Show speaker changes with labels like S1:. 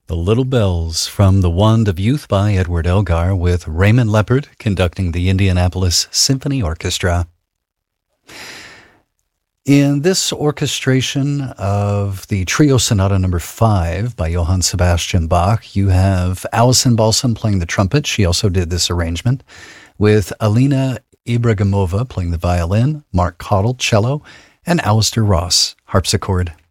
S1: The Little Bells from The Wand of Youth by Edward Elgar, with Raymond Leppard conducting the Indianapolis Symphony Orchestra. In this orchestration of the Trio Sonata No. 5 by Johann Sebastian Bach, you have Alison Balsam playing the trumpet. She also did this arrangement, with Alina Ibragimova playing the violin, Mark Cottle, cello, and Alistair Ross, harpsichord.